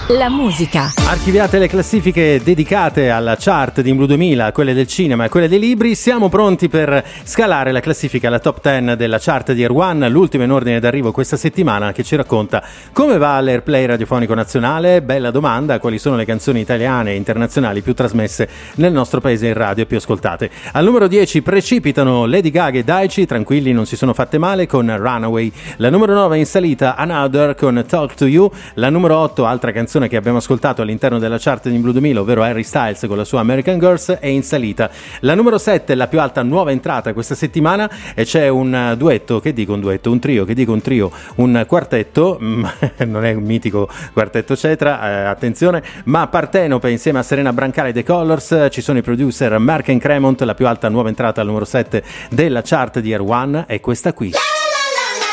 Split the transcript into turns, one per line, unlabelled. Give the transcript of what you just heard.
La musica.
Archiviate le classifiche dedicate alla chart di Blue 2000, quelle del cinema e quelle dei libri. Siamo pronti per scalare la classifica, la top 10 della chart di Air One, l'ultima in ordine d'arrivo questa settimana, che ci racconta come va l'Airplay radiofonico nazionale. Bella domanda: quali sono le canzoni italiane e internazionali più trasmesse nel nostro paese in radio e più ascoltate? Al numero 10 precipitano Lady Gaga e Daichi, tranquilli, non si sono fatte male, con Runaway. La numero 9 in salita Another con Talk to You. La numero 8, altra canzone che abbiamo ascoltato all'interno della chart di Blue 2000, ovvero Harry Styles con la sua American Girls, è in salita. La numero 7, la più alta nuova entrata questa settimana, e c'è un duetto, che dico un duetto, un trio, che dico un trio, un quartetto, non è un mitico quartetto Cetra, attenzione, ma Partenope insieme a Serena Brancale e The Colors. Ci sono i producer Mark and Cremont. La più alta nuova entrata al numero 7 della chart di Air One è questa qui.